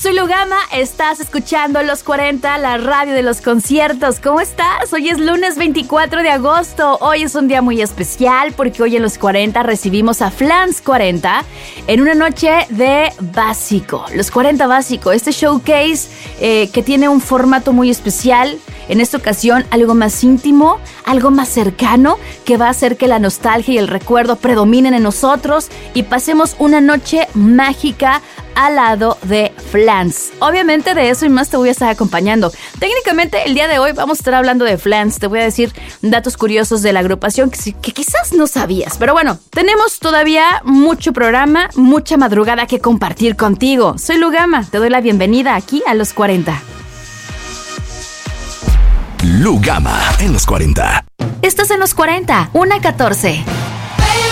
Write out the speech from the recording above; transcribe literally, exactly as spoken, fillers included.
Soy Lugama, estás escuchando Los cuarenta, la radio de los conciertos. ¿Cómo estás? Hoy es lunes veinticuatro de agosto. Hoy es un día muy especial porque hoy en Los cuarenta recibimos a Flans cuarenta en una noche de Básico. Los cuarenta Básico, este showcase eh, que tiene un formato muy especial. En esta ocasión, algo más íntimo, algo más cercano, que va a hacer que la nostalgia y el recuerdo predominen en nosotros y pasemos una noche mágica al lado de Flans. Obviamente de eso y más te voy a estar acompañando. Técnicamente el día de hoy vamos a estar hablando de Flans. Te voy a decir datos curiosos de la agrupación que, que quizás no sabías. Pero bueno, tenemos todavía mucho programa, mucha madrugada que compartir contigo. Soy Lugama, te doy la bienvenida aquí a Los cuarenta. Lugama en Los cuarenta. Estás en Los cuarenta, una catorce.